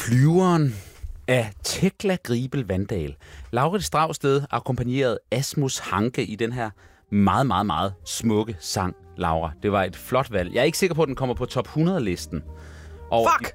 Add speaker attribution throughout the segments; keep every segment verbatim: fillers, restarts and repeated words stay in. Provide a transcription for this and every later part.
Speaker 1: Flyveren af Tekla Gribel Vandal. Laurits Dragsted akkompagneret Asmus Hanke i den her meget, meget, meget smukke sang, Laura. Det var et flot valg. Jeg er ikke sikker på, at den kommer på top hundrede-listen. Og
Speaker 2: Fuck!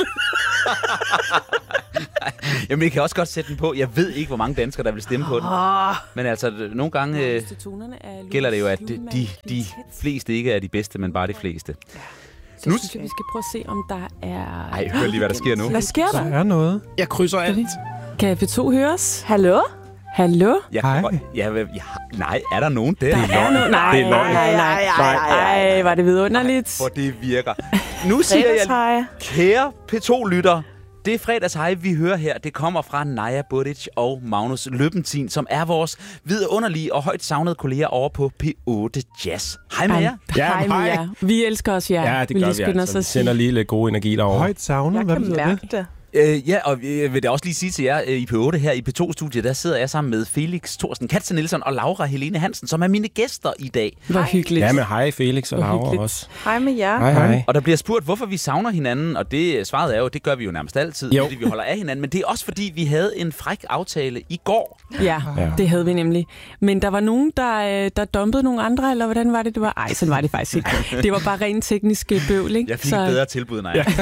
Speaker 1: Jamen, jeg kan også godt sætte den på. Jeg ved ikke, hvor mange danskere, der vil stemme på den.
Speaker 2: Oh.
Speaker 1: Men altså, nogle gange øh, gælder det jo, at de, de, de fleste ikke er de bedste, men bare de fleste.
Speaker 3: Ja. Så nu synes jeg, vi skal prøve at se, om der er...
Speaker 1: Ej, hør lige, hvad der sker nu.
Speaker 3: Hvad sker der?
Speaker 4: Der er noget.
Speaker 2: Jeg krydser alt.
Speaker 3: Kan P to høres? Hallo? Hallo?
Speaker 1: Jeg,
Speaker 4: Hej.
Speaker 1: Jeg, jeg, jeg, nej, er der nogen der?
Speaker 3: Der er nogen. Nej,
Speaker 4: Det er
Speaker 3: nej, nej, nej, nej. Ej, var det vidunderligt.
Speaker 1: For det virker. Nu siger jeg, kære P to-lytter, det er fredagshej, vi hører her. Det kommer fra Naja Budic og Magnus Løbentin, som er vores vidunderlige og højt savnede kolleger over på P otte Jazz. Hej med jer.
Speaker 4: Ja,
Speaker 3: hej med jer. Vi elsker os jer.
Speaker 4: Ja, det gør vi, vi altså. Vi sender lige lidt god energi derovre. Højt savnet,
Speaker 5: jeg
Speaker 4: hvad
Speaker 5: kan
Speaker 4: betyder
Speaker 5: mærke
Speaker 4: det?
Speaker 5: det.
Speaker 1: Øh, ja, og jeg vil da også lige sige til jer, øh, i P otte her i P to-studiet, der sidder jeg sammen med Felix Thorsten Katze Nielsen og Laura Helene Hansen, som er mine gæster i dag.
Speaker 3: Hvor hyggeligt.
Speaker 4: Ja, men hej Felix og Laura også.
Speaker 5: Hej med jer.
Speaker 4: Hej, hej.
Speaker 1: Og der bliver spurgt, hvorfor vi savner hinanden, og det svaret er jo, det gør vi jo nærmest altid, jo. Fordi vi holder af hinanden, men det er også fordi, vi havde en fræk aftale i går.
Speaker 3: Ja, ja, det havde vi nemlig. Men der var nogen, der, der dumpede nogle andre, eller hvordan var det, det var? Ej, sådan var det faktisk ikke. Det var bare rent teknisk bøvl, ikke?
Speaker 1: Jeg fik
Speaker 3: Så...
Speaker 1: et bedre tilbud, nej. Ja,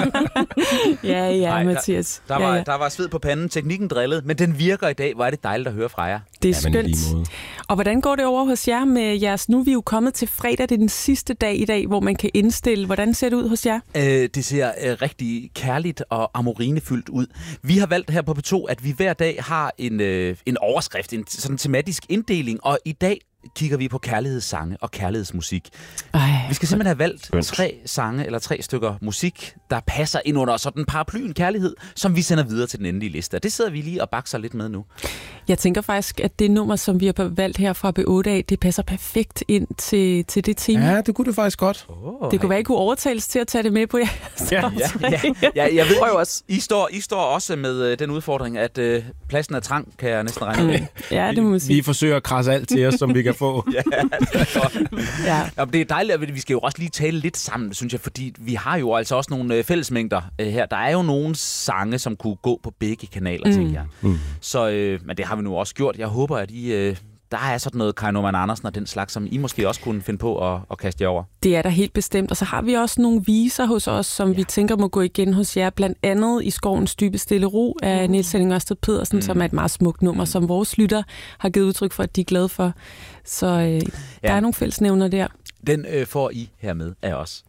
Speaker 3: ja, ja
Speaker 1: nej,
Speaker 3: Mathias.
Speaker 1: Der, der,
Speaker 3: ja,
Speaker 1: var,
Speaker 3: ja.
Speaker 1: der var sved på panden, teknikken drillede, men den virker i dag. Hvor er det dejligt at høre fra jer.
Speaker 3: Det er
Speaker 4: ja,
Speaker 3: skønt. Og hvordan går det over hos jer med jeres? Nu er vi jo kommet til fredag, det er den sidste dag i dag, hvor man kan indstille. Hvordan ser det ud hos jer?
Speaker 1: Øh, det ser øh, rigtig kærligt og amorinefyldt ud. Vi har valgt her på P to, at vi hver dag har en, øh, en overskrift, en sådan tematisk inddeling, og i dag kigger vi på kærlighedssange og kærlighedsmusik.
Speaker 3: Ej,
Speaker 1: vi skal simpelthen have valgt tre sange eller tre stykker musik, der passer ind under sådan paraplyen kærlighed, som vi sender videre til den endelige liste. Det sidder vi lige og bakser lidt med nu.
Speaker 3: Jeg tænker faktisk, at det nummer, som vi har valgt her fra P otte af, det passer perfekt ind til, til det tema.
Speaker 4: Ja, det kunne det faktisk godt.
Speaker 3: Oh, det kunne være, I kunne overtales til at tage det med på jer.
Speaker 1: Ja, ja, ja, ja, jeg ved, Prøv også. I, I, står, I står også med uh, den udfordring, at uh, pladsen er trang, kan jeg næsten regne med.
Speaker 3: Ja, det må man sige.
Speaker 4: Vi forsøger at krasse alt til os, som vi kan få.
Speaker 1: Ja, det er godt.
Speaker 3: Ja.
Speaker 1: Ja, det er dejligt, at vi skal jo også lige tale lidt sammen, synes jeg, fordi vi har jo altså også nogle øh, fællesmængder øh, her. Der er jo nogle sange, som kunne gå på begge kanaler, mm. tænker jeg. Mm. Så, øh, men det har vi nu også gjort. Jeg håber, at I... Øh, der er sådan noget Kai Norman Andersen og den slags, som I måske også kunne finde på at, at kaste jer over.
Speaker 3: Det er der helt bestemt. Og så har vi også nogle viser hos os, som ja. vi tænker må gå igen hos jer. Blandt andet I Skovens dybe stille ro af Niels Henning Ørsted Pedersen, mm. som er et meget smukt nummer, som vores lytter har givet udtryk for, at de er glade for. Så øh, ja. der er nogle fællesnævner der.
Speaker 1: Den øh, får I hermed af os.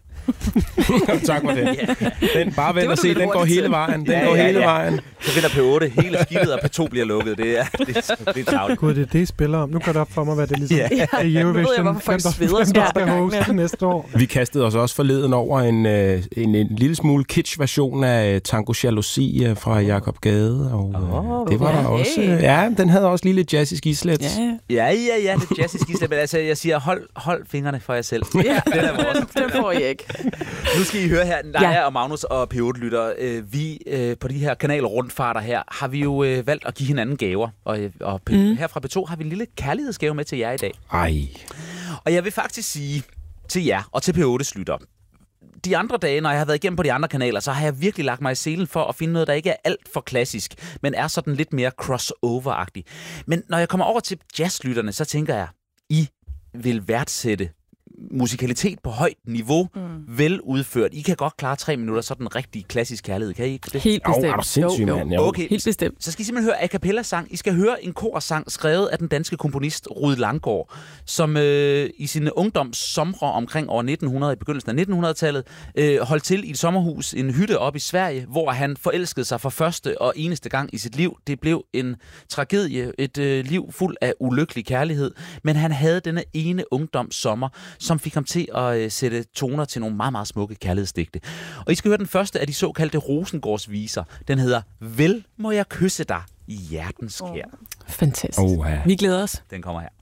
Speaker 4: Tak for det. Den, bare vent og se, den går hele vejen. Den
Speaker 1: ja,
Speaker 4: går
Speaker 1: ja,
Speaker 4: hele
Speaker 1: ja.
Speaker 4: vejen.
Speaker 1: Så vinder P otte hele skidtet, og P to bliver lukket. Det er, det er, det er travlt.
Speaker 4: Gud, det er det, I spiller om. Nu går det op for mig, hvad det ligesom
Speaker 1: ja.
Speaker 4: er. I Eurovision, hvem der skal hoste næste år. Vi kastede os også forleden over en, en, en lille smule kitsch-version af Tango Jalousi fra Jakob Gade. Og oh, det var der
Speaker 3: hey.
Speaker 4: også. Ja, den havde også lige lidt jazz i skislet.
Speaker 3: Ja,
Speaker 1: ja, ja, ja lidt jazz i skislet. Men altså, jeg siger, hold, hold fingrene for jer selv.
Speaker 5: Ja, den er vores. Den får I ikke.
Speaker 1: Nu skal I høre her, Naja ja. og Magnus og P otte-lytter. Øh, vi øh, på de her kanalrundfarter her, har vi jo øh, valgt at give hinanden gaver. Og, og P- mm. her fra P to har vi en lille kærlighedsgave med til jer i dag.
Speaker 4: Ej.
Speaker 1: Og jeg vil faktisk sige til jer og til P ottes lytter, de andre dage, når jeg har været igennem på de andre kanaler, så har jeg virkelig lagt mig i selen for at finde noget, der ikke er alt for klassisk, men er sådan lidt mere crossover-agtig. Men når jeg kommer over til jazzlytterne, så tænker jeg, I vil værdsætte musikalitet på højt niveau, mm. vel udført. I kan godt klare tre minutter, sådan rigtig klassisk kærlighed. Kan I ikke det?
Speaker 3: Helt bestemt.
Speaker 4: Er du sindssyg, mand? Jo.
Speaker 1: Okay,
Speaker 3: helt bestemt.
Speaker 1: Så skal I simpelthen høre a cappella-sang. I skal høre en korsang skrevet af den danske komponist Rued Langgaard, som øh, i sine ungdomssomre omkring år nitten hundrede, i begyndelsen af nitten hundrede-tallet, øh, holdt til i et sommerhus, en hytte op i Sverige, hvor han forelskede sig for første og eneste gang i sit liv. Det blev en tragedie, et øh, liv fuld af ulykkelig kærlighed, men han havde denne ene ungdomssommer, som fik ham til at øh, sætte toner til nogle meget, meget smukke kærlighedsdigte. Og I skal høre den første af de såkaldte Rosengårdsviser. Den hedder Vel må jeg kysse dig i hjertens kær.
Speaker 3: Fantastisk.
Speaker 4: Oh, ja.
Speaker 3: Vi glæder os.
Speaker 1: Den kommer her.